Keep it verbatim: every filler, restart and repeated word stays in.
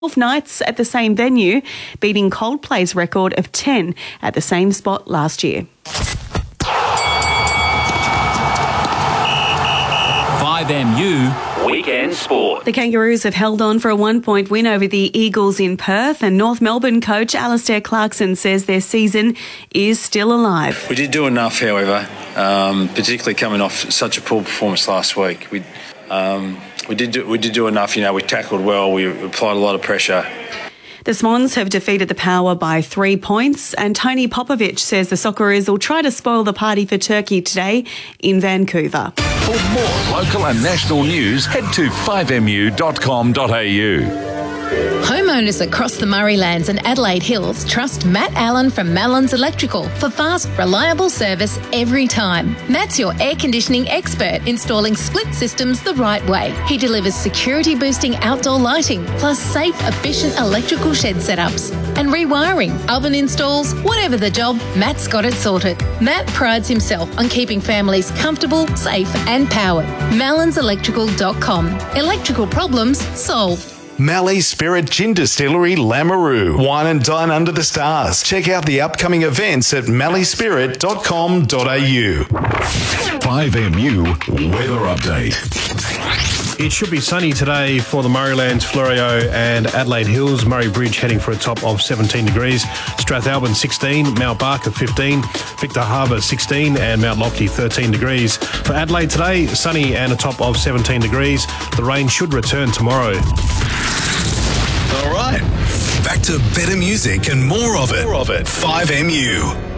twelve nights at the same venue, beating Coldplay's record of ten at the same spot last year. five M U Weekend Sport. The Kangaroos have held on for a one-point win over the Eagles in Perth, and North Melbourne coach Alistair Clarkson says their season is still alive. We did do enough, however, um, particularly coming off such a poor performance last week. We um, we did do, we did do enough. You know, we tackled well. We applied a lot of pressure. The Swans have defeated the Power by three points, and Tony Popovich says the Socceroos will try to spoil the party for Turkey today in Vancouver. For more local and national news, head to five m u dot com dot a u. Homeowners across the Murraylands and Adelaide Hills trust Matt Allen from Mallon's Electrical for fast, reliable service every time. Matt's your air conditioning expert, installing split systems the right way. He delivers security-boosting outdoor lighting, plus safe, efficient electrical shed setups. And rewiring, oven installs, whatever the job, Matt's got it sorted. Matt prides himself on keeping families comfortable, safe and powered. mallons electrical dot com. Electrical problems solved. Mallee Spirit Gin Distillery, Lameroo. Wine and dine under the stars. Check out the upcoming events at mallee spirit dot com dot a u. five M U Weather Update. It should be sunny today for the Murraylands, Florio and Adelaide Hills. Murray Bridge heading for a top of seventeen degrees. Strathalbyn sixteen, Mount Barker fifteen, Victor Harbour sixteen and Mount Lofty thirteen degrees. For Adelaide today, sunny and a top of seventeen degrees. The rain should return tomorrow. All right. Back to better music and more of it. More of it. five M U.